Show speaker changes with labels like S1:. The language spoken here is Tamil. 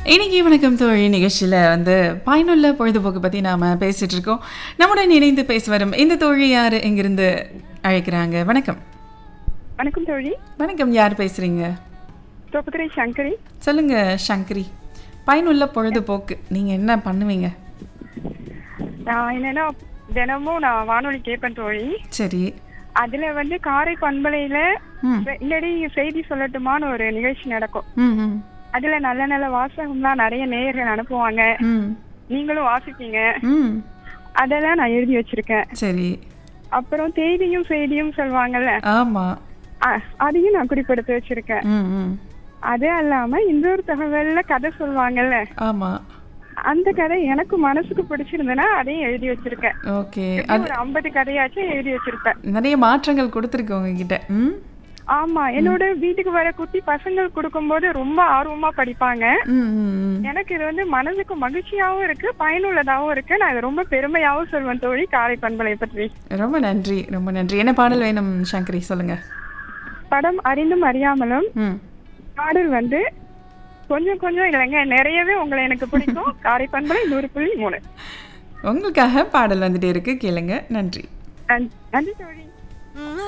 S1: இன்னைக்கு வணக்கம் தோழி நிகழ்ச்சியில் வந்து பயனுள்ள பொழுதுபோக்கு பற்றி நாம் பேசிகிட்டு இருக்கோம். நம்முடன் இணைந்து பேச வரும் இந்த தோழி யார் எங்கிருந்து அழைக்கிறாங்க? வணக்கம்.
S2: வணக்கம் தோழி.
S1: வணக்கம், யார் பேசுகிறீங்க?
S2: தோப்புத்துறை சங்கரி.
S1: சொல்லுங்கள் சங்கரி, பயனுள்ள பொழுதுபோக்கு நீங்கள் என்ன பண்ணுவீங்க?
S2: நான் என்னன்னா தினமும் நான் வானொலி கேட்பேன் தோழி.
S1: சரி.
S2: அதுல வந்து காரை பண்பலையில இல்லடி செய்தி சொல்லட்டுமான்னு ஒரு நிகழ்ச்சி நடக்கும். அதுல நல்ல நல்ல வாசகம்லாம் நிறைய நேயர்கள் அனுப்புவாங்க. நீங்களும் வாசிப்பீங்க. அதெல்லாம் நான் எழுதி வச்சிருக்கேன்.
S1: சரி.
S2: அப்புறம் செய்தியும் சொல்லுவாங்கல்ல,
S1: ஆமா,
S2: அதையும் நான் குறிப்பெடுத்து வச்சிருக்கேன். அது அல்லாம இன்னொரு தகவல்ல கதை சொல்லுவாங்கல்ல,
S1: ஆமா, அந்த
S2: கதை எனக்கு மனசுக்கு பிடிச்சிருந்தேன்னா அதையும் எழுதி வச்சிருக்கேன்.
S1: ஓகே.
S2: ஒரு 50 கதையாச்சும் எழுதி வச்சிருப்பேன்.
S1: நிறைய மாற்றங்கள் கொடுத்துருக்கு உங்ககிட்ட.
S2: ஆமா, என்னோட வீட்டுக்கு வர குட்டி பசங்கள் கொடுக்கும்போது ரொம்ப ஆர்வமா படிப்பாங்க. எனக்கு இது வந்து மனதுக்கு மகிழ்ச்சியாவும் இருக்கு, பயனுள்ளதாவும் இருக்கு. நான் இது ரொம்ப பெருமையாவும் சொல்வேன் தோழி காரை பண்பலை பற்றி.
S1: ரொம்ப நன்றி, ரொம்ப நன்றி. என்ன பாடல் வேணும் சங்கரி, சொல்லுங்க.
S2: படம் அறிந்தும் அறியாமலும். பாடல் வந்து கொஞ்சம் கொஞ்சம் இல்லைங்க, நிறையவே உங்களை எனக்கு பிடிக்கும். காரை பண்பலை 100.3
S1: உங்களுக்காக பாடல் வந்துட்டே இருக்கு, கேளுங்க. நன்றி.
S2: நன்றி தோழி.